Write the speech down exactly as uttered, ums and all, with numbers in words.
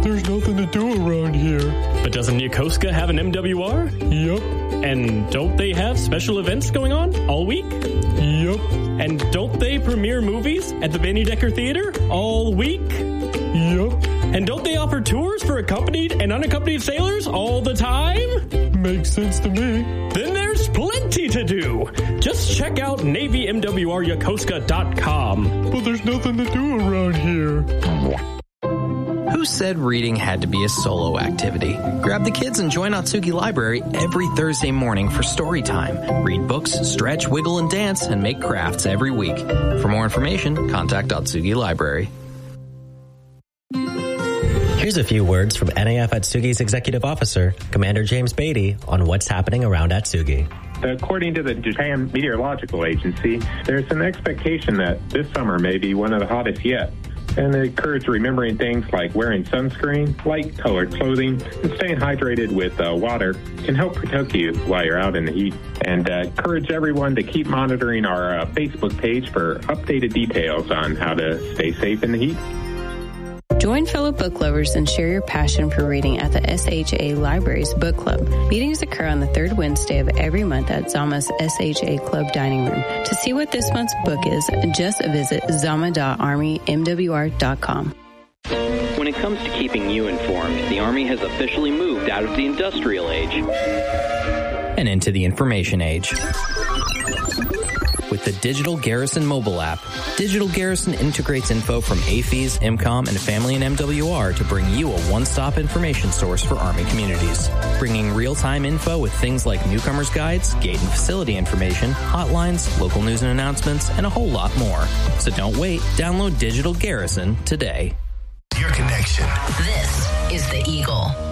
there's nothing to do around here. But doesn't Yokosuka have an M W R? Yup. And don't they have special events going on all week? Yup. And don't they premiere movies at the Benny Decker Theater all week? Yup. And don't they offer tours for accompanied and unaccompanied sailors all the time? Makes sense to me. Then there's plenty to do. Just check out Navy M W R Yokosuka dot com. But there's nothing to do around here. Who said reading had to be a solo activity? Grab the kids and join Atsugi Library every Thursday morning for story time. Read books, stretch, wiggle, and dance, and make crafts every week. For more information, contact Atsugi Library. Here's a few words from N A F Atsugi's Executive Officer, Commander James Beatty, on what's happening around Atsugi. According to the Japan Meteorological Agency, there's an expectation that this summer may be one of the hottest yet. And they encourage remembering things like wearing sunscreen, light-colored clothing, and staying hydrated with uh, water can help protect you while you're out in the heat. And uh, encourage everyone to keep monitoring our uh, Facebook page for updated details on how to stay safe in the heat. Join fellow book lovers and share your passion for reading at the S H A Libraries Book Club. Meetings occur on the third Wednesday of every month at Zama's S H A Club Dining Room. To see what this month's book is, just visit zama dot army m w r dot com. When it comes to keeping you informed, the Army has officially moved out of the industrial age and into the information age. With the Digital Garrison mobile app, Digital Garrison integrates info from A F E S, IMCOM, and Family and M W R to bring you a one-stop information source for Army communities. Bringing real-time info with things like newcomers' guides, gate and facility information, hotlines, local news and announcements, and a whole lot more. So don't wait. Download Digital Garrison today. Your connection. This is The Eagle.